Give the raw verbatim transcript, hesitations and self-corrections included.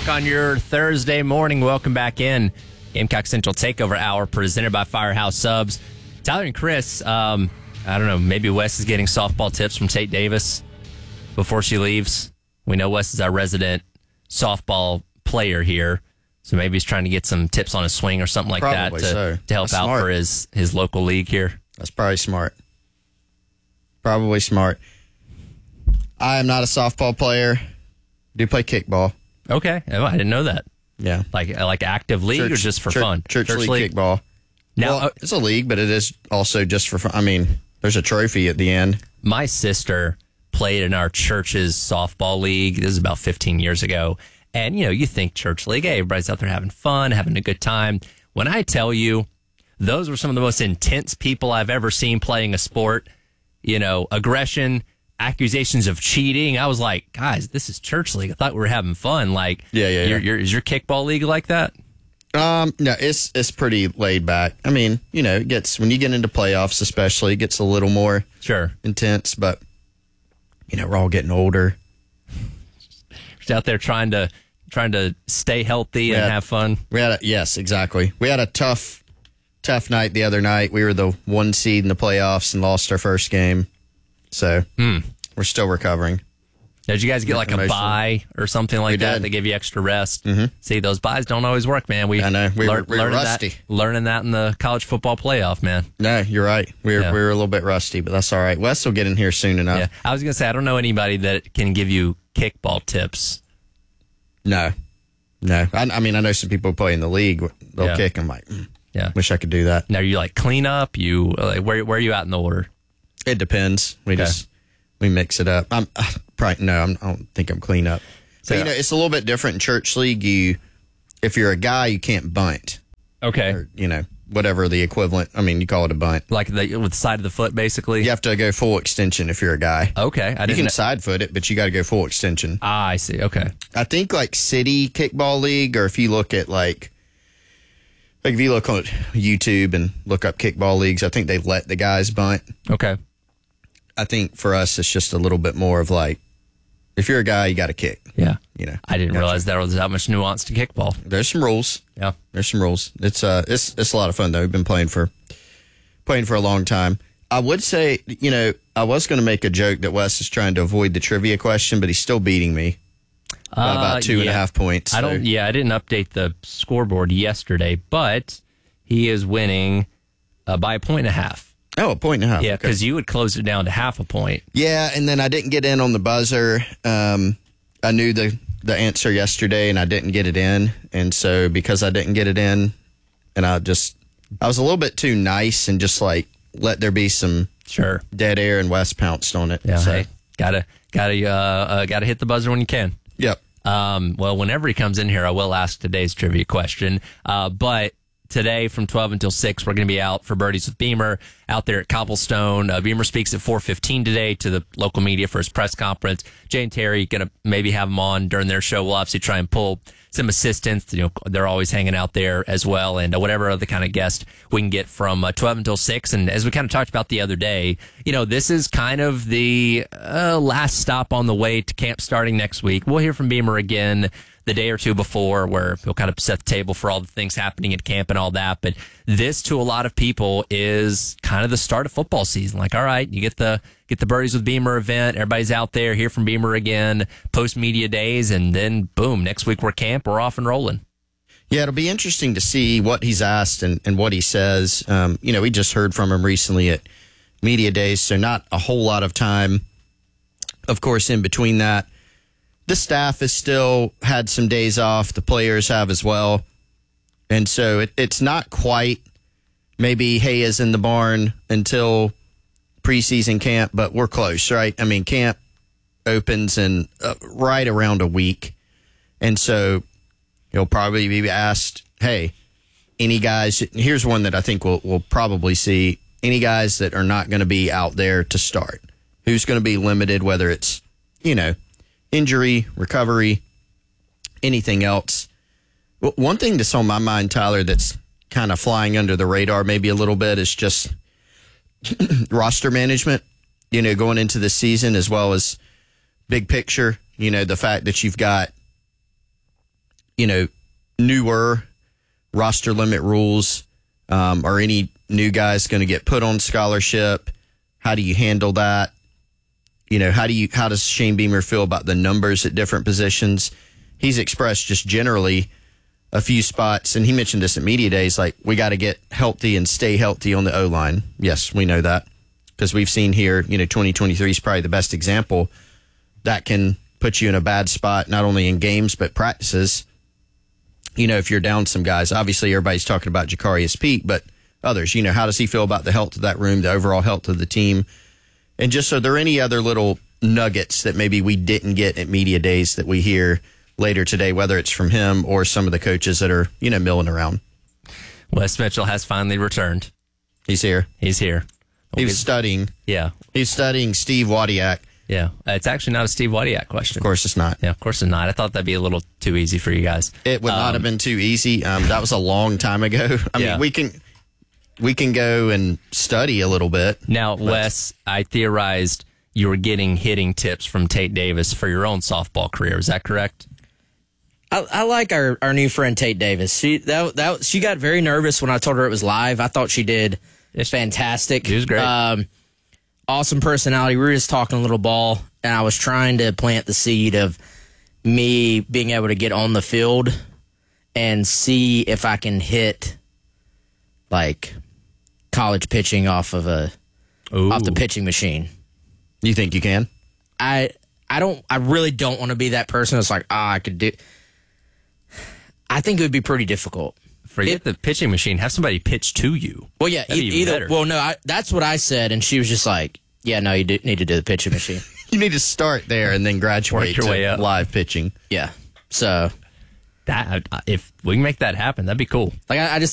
o'clock on your Thursday morning. Welcome back in. Gamecock Central Takeover Hour presented by Firehouse Subs. Tyler and Chris, um, I don't know, maybe Wes is getting softball tips from Tate Davis before she leaves. We know Wes is our resident softball player here, so maybe he's trying to get some tips on his swing or something like Probably that to, so. to help That's out smart. for his, his local league here. That's probably smart. Probably smart. I am not a softball player. Do play kickball. Okay. Oh, I didn't know that. Yeah. Like like active league Church- or just for church, fun? Church, league, kickball. Now, Well, uh, it's a league, but it is also just for fun. I mean, there's a trophy at the end. my sister played in our church's softball league. This is about fifteen years ago. And, you know, you think church league, hey, everybody's out there having fun, having a good time. When I tell you, those were some of the most intense people I've ever seen playing a sport. You know, aggression, accusations of cheating. I was like, guys, this is church league. I thought we were having fun. Like, Yeah, yeah, your- yeah. your- is your kickball league like that? Um, no, it's it's pretty laid back. I mean, you know, it gets when you get into playoffs, especially, it gets a little more Sure. intense. But you know, we're all getting older. Just out there trying to trying to stay healthy and Yeah. have fun. We had a, yes, exactly. We had a tough, tough night the other night. We were the one seed in the playoffs and lost our first game, so we're still recovering. Did you guys get like a Emotional. bye or something like We that? did. They give you extra rest. Mm-hmm. See, those buys don't always work, man. We I know. We were- lear- we were learning rusty. That, learning that in the college football playoff, man. No, you're right. We were Yeah. we were a little bit rusty, but that's all right. Wes will get in here soon enough. Yeah, I was gonna say I don't know anybody that can give you kickball tips. No, no. I, I mean, I know some people who play in the league. They'll Yeah. kick. I'm like, mm, Yeah. wish I could do that. Now you like clean up. You like, where where are you at in the order? It depends. We Okay. just we mix it up. I'm uh, probably no. I'm, I don't think I'm clean up. So Yeah. you know, it's a little bit different in church league. You, if you're a guy, you can't bunt, Okay, or you know, whatever the equivalent. I mean, you call it a bunt. like the with the side of the foot, basically. You have to go full extension if you're a guy. Okay, I You didn't. can know- side foot it, but you got to go full extension. ah, I see. Okay, I think like City Kickball League, or if you look at like, like if you look on YouTube and look up kickball leagues, I think they let the guys bunt. okay. I think for us, it's just a little bit more of like, if you're a guy, you got to kick. Yeah, You know, I didn't Gotcha. realize there was that much nuance to kickball. There's some rules. Yeah. There's some rules. It's uh, it's it's a lot of fun though. We've been playing for playing for a long time. I would say, you know, I was going to make a joke that Wes is trying to avoid the trivia question, but he's still beating me by Uh, about two and a yeah. half points. I so- don't. Yeah, I didn't update the scoreboard yesterday, but he is winning uh, by a point and a half. Oh, a point and a half. Yeah, Okay. because you would close it down to half a point. Yeah, and then I didn't get in on the buzzer. Um, I knew the the answer yesterday, and I didn't get it in, and so because I didn't get it in, and I just I was a little bit too nice and just like let there be some Sure. dead air, and Wes pounced on it. Yeah. So, Hey, gotta gotta uh, uh, gotta hit the buzzer when you can. yep. Um, well, whenever he comes in here, I will ask today's trivia question. Uh, but today from twelve until six, we're going to be out for Birdies with Beamer out there at Cobblestone. Uh, Beamer speaks at four fifteen today to the local media for his press conference. Jay and Terry going to maybe have him on during their show. We'll obviously try and pull some assistants. You know, they're always hanging out there as well, and uh, whatever other kind of guest we can get from uh, twelve until six. And as we kind of talked about the other day, you know, this is kind of the uh, last stop on the way to camp starting next week. We'll hear from Beamer again the day or two before, where he'll kind of set the table for all the things happening at camp and all that. But this, to a lot of people, is kind of the start of football season. Like, all right, you get the get the Birdies with Beamer event. Everybody's out there, hear from Beamer again, post media days, and then boom, next week we're camp, we're off and rolling. Yeah, it'll be interesting to see what he's asked and, and what he says. Um, you know, we just heard from him recently at media days, so not a whole lot of time, of course, in between that. The staff has still had some days off. The players have as well. And so it, it's not quite maybe hay is in the barn until preseason camp, but we're close, right? I mean, camp opens in uh, right around a week. And so he'll probably be asked, hey, any guys, here's one that I think we'll, we'll probably see, any guys that are not going to be out there to start. Who's going to be limited, whether it's, you know, injury, recovery, anything else. Well, one thing that's on my mind, Tyler, that's kind of flying under the radar maybe a little bit is just roster management, you know, going into the season, as well as big picture, you know, the fact that you've got you know, newer roster limit rules? Um, are any new guys going to get put on scholarship? How do you handle that? You know, how do you how does Shane Beamer feel about the numbers at different positions? He's expressed just generally a few spots, and he mentioned this at media days, like we got to get healthy and stay healthy on the O-line. Yes, we know that because we've seen here, you know, twenty twenty-three is probably the best example. That can put you in a bad spot, not only in games, but practices. You know, if you're down some guys, obviously everybody's talking about Jacarius Peak, but others, you know, how does he feel about the health of that room, the overall health of the team? And just so there are any other little nuggets that maybe we didn't get at media days that we hear later today, whether it's from him or some of the coaches that are, you know, milling around. Wes Mitchell has finally returned. He's here. He's here. He was studying. Yeah. He was studying Steve Wadiak. Yeah. It's actually not a Steve Wadiak question. Of course it's not. Yeah, of course it's not. I thought that'd be a little too easy for you guys. It would um, not have been too easy. Um, that was a long time ago. I Yeah. mean, we can we can go and study a little bit. Now, Wes, I theorized you were getting hitting tips from Tate Davis for your own softball career. Is that correct? I, I like our, our new friend Tate Davis. She that that she got very nervous when I told her it was live. I thought she did fantastic. She was great. Um, awesome personality. We were just talking a little ball, and I was trying to plant the seed of me being able to get on the field and see if I can hit like college pitching off of a Ooh. off the pitching machine. You think you can? I I don't I really don't want to be that person that's like, ah, I could do. I think it would be pretty difficult. Forget It- the pitching machine. Have somebody pitch to you. Well, yeah, That'd e- be even either. better. Well, no, I, that's what I said, and she was just like, "Yeah, no, you do, need to do the pitching machine." You need to start there and then graduate Work your to way up. live pitching. Yeah, so That if we can make that happen, that'd be cool. like I, I just